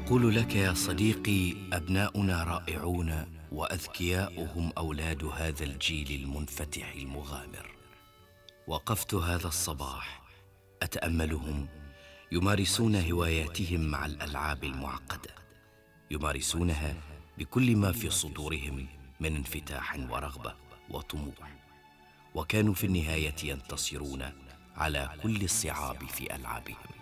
أقول لك يا صديقي: أبناؤنا رائعون وأذكياء، هم أولاد هذا الجيل المنفتح المغامر. وقفت هذا الصباح أتأملهم يمارسون هواياتهم مع الألعاب المعقدة، يمارسونها بكل ما في صدورهم من انفتاح ورغبة وطموح، وكانوا في النهاية ينتصرون على كل الصعاب في ألعابهم.